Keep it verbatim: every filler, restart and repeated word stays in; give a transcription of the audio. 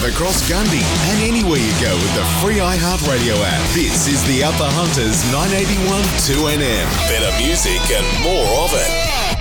across Gundy and anywhere you go with the free iHeartRadio app. This is the Upper Hunters nine eighty-one two N M. Better music and more of it.